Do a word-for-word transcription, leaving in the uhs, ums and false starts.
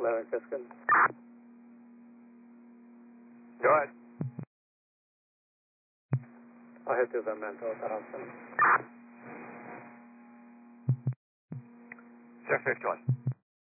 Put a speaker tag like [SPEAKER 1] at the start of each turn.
[SPEAKER 1] eleven, Chris, good.
[SPEAKER 2] Go ahead.
[SPEAKER 1] I'll head to the Mental Thousand.
[SPEAKER 2] Jeff fifty-one.